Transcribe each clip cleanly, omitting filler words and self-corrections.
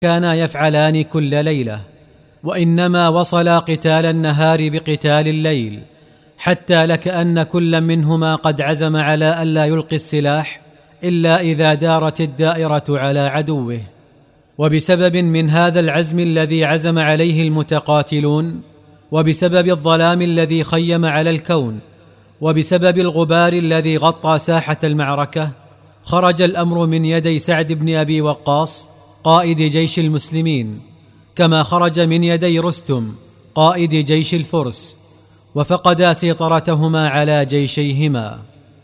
كانا يفعلان كل ليلة، وإنما وصلا قتال النهار بقتال الليل، حتى لكأن كل منهما قد عزم على ألا يلقي السلاح إلا إذا دارت الدائرة على عدوه. وبسبب من هذا العزم الذي عزم عليه المتقاتلون، وبسبب الظلام الذي خيم على الكون، وبسبب الغبار الذي غطى ساحة المعركة، خرج الأمر من يدي سعد بن أبي وقاص قائد جيش المسلمين، كما خرج من يدي رستم قائد جيش الفرس، وفقدا سيطرتهما على جيشيهما.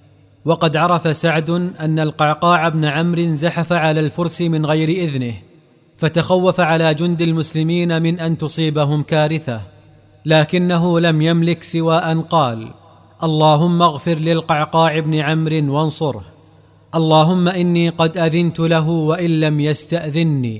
وقد عرف سعد أن القعقاع بن عمرو زحف على الفرس من غير إذنه، فتخوف على جند المسلمين من أن تصيبهم كارثة، لكنه لم يملك سوى أن قال: اللهم اغفر للقعقاع بن عمرو وانصره، اللهم إني قد أذنت له وإن لم يستأذني.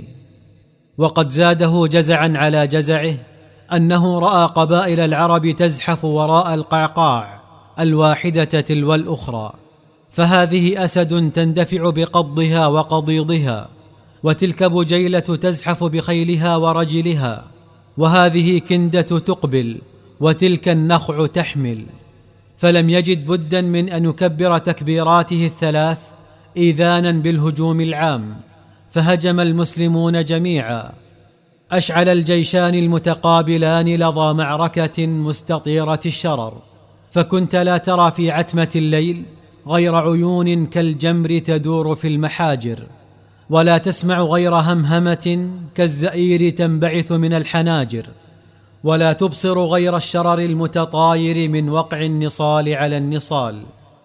وقد زاده جزعا على جزعه أنه رأى قبائل العرب تزحف وراء القعقاع الواحدة تلو الأخرى، فهذه أسد تندفع بقضها وقضيضها، وتلك بجيلة تزحف بخيلها ورجلها، وهذه كندة تقبل، وتلك النخع تحمل. فلم يجد بدا من أن يكبر تكبيراته الثلاث إيذانا بالهجوم العام، فهجم المسلمون جميعا. أشعل الجيشان المتقابلان لظى معركة مستطيرة الشرر، فكنت لا ترى في عتمة الليل غير عيون كالجمر تدور في المحاجر، ولا تسمع غير همهمة كالزئير تنبعث من الحناجر، ولا تبصر غير الشرر المتطاير من وقع النصال على النصال.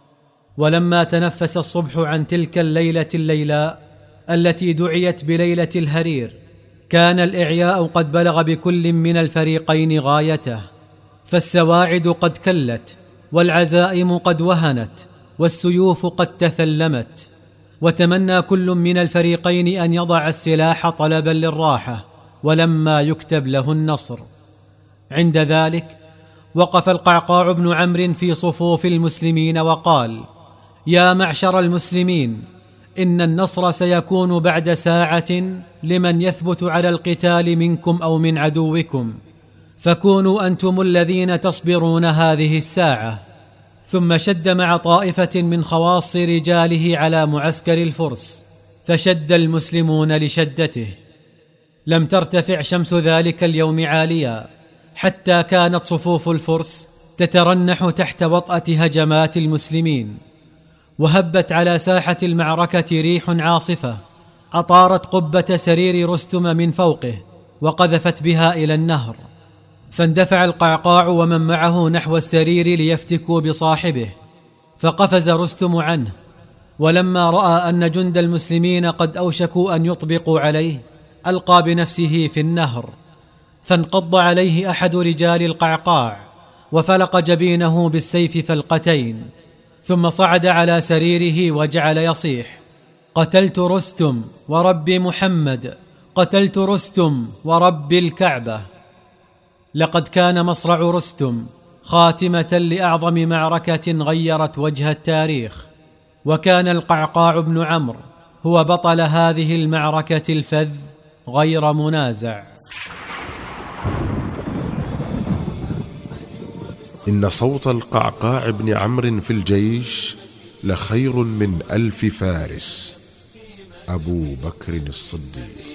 ولما تنفس الصبح عن تلك الليلة الليلاء التي دعيت بليلة الهرير، كان الإعياء قد بلغ بكل من الفريقين غايته، فالسواعد قد كلت، والعزائم قد وهنت، والسيوف قد تثلمت، وتمنى كل من الفريقين أن يضع السلاح طلبا للراحة ولما يكتب له النصر. عند ذلك وقف القعقاع بن عمرو في صفوف المسلمين وقال: يا معشر المسلمين، إن النصر سيكون بعد ساعة لمن يثبت على القتال منكم أو من عدوكم، فكونوا أنتم الذين تصبرون هذه الساعة. ثم شد مع طائفة من خواص رجاله على معسكر الفرس، فشد المسلمون لشدته. لم ترتفع شمس ذلك اليوم عاليا، حتى كانت صفوف الفرس تترنح تحت وطأة هجمات المسلمين، وهبت على ساحة المعركة ريح عاصفة أطارت قبة سرير رستم من فوقه وقذفت بها إلى النهر، فاندفع القعقاع ومن معه نحو السرير ليفتكوا بصاحبه، فقفز رستم عنه، ولما رأى أن جند المسلمين قد أوشكوا أن يطبقوا عليه ألقى بنفسه في النهر، فانقض عليه أحد رجال القعقاع وفلق جبينه بالسيف فلقتين، ثم صعد على سريره وجعل يصيح: قتلت رستم ورب محمد، قتلت رستم ورب الكعبة. لقد كان مصرع رستم خاتمة لأعظم معركة غيرت وجه التاريخ، وكان القعقاع بن عمرو هو بطل هذه المعركة الفذ غير منازع. إن صوت القعقاع بن عمرو في الجيش لخير من 1000 فارس. أبو بكر الصديق.